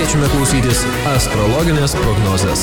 kviečiame klausytis astrologinės prognozės.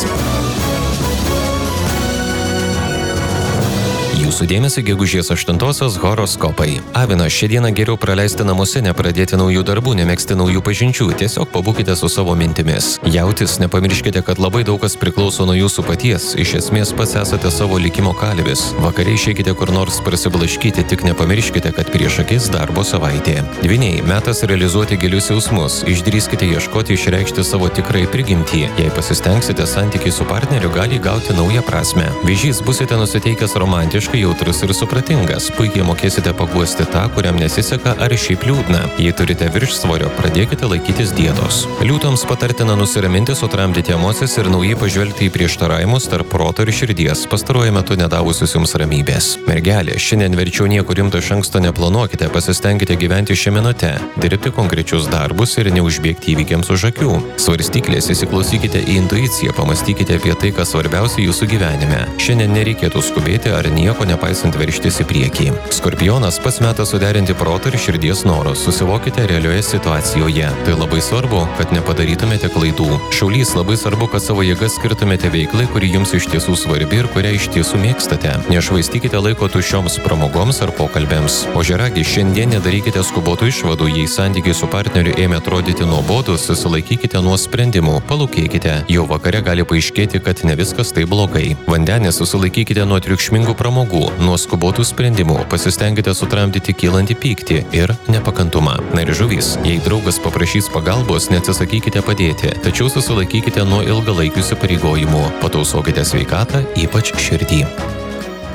Jūsų dėmesį gegužės 8-osios horoskopai. Avina, šią dieną geriau praleisti namuose, nepradėti naujų darbų, nemėgsti naujų pažinčių, tiesiog pabūkite su savo mintimis. Jautis, nepamirškite, kad labai daug kas priklauso nuo jūsų paties, iš esmės pats esate savo likimo kalvis. Vakare išeikite kur nors prasiblaškyti, tik nepamirškite, kad prieš akis darbo savaitė. Dvyniai, metas realizuoti gilius jausmus, išdrįskite ieškoti išreikšti savo tikrai prigimtį. Jei pasistengsite, santykiai su partneriu gali gauti naują prasmę. Vėžys, busite nusiteikęs romantiškai, jautrus ir supratingas, puikiai mokėsite paguosti tą, kuriam nesiseka ar šiaip liūdna. Jei turite viršsvorio, pradėkite laikytis dietos. Liūtams patartina nusiraminti, sutramdyti emocijas ir naujai pažvelgti į prieštaravimus tarp proto ir širdies, pastaruoju metu nedavusius jums ramybės. Mergelė, šiandien verčiau nieko rimto iš anksto neplanuokite, pasistengkite gyventi šią minutę, dirbti konkrečius darbus ir neužbėgti įvykiams už akių. Svarstyklės, įsiklausykite į intuiciją, pamastykite apie tai, kas svarbiausia jūsų gyvenime. Šiandien nereikėtų skubėti ar nieko nepaisant verštis į priekį. Skorpionas, pats metas suderinti protą ir širdies norus, susivokite realioje situacijoje. Tai labai svarbu, kad nepadarytumėte klaidų. Šaulys, labai svarbu, kad savo jėgas skirtumėte veiklai, kuri jums iš tiesų svarbi ir kurią iš tiesų mėgstate. Nešvaistykite laiko tuščioms pramogoms ar pokalbėms. Ožiaragi, šiandien nedarykite skubotų išvadų, jei santykiai su partneriu ėmė atrodyti nuobodus, susilaikykite nuo sprendimų, palūkėkite. Jau vakare gali paaiškėti, kad ne viskas tai blogai. Vandenės, susilaikykite nuo triukšmingų pramogų, nuo skubotų sprendimų, pasistengite sutramdyti kylantį pyktį ir nepakantumą. Na ir žuvys, jei draugas paprašys pagalbos, neatsisakykite padėti, tačiau susilaikykite nuo ilgalaikių įsipareigojimų, patausokite sveikatą, ypač širdį.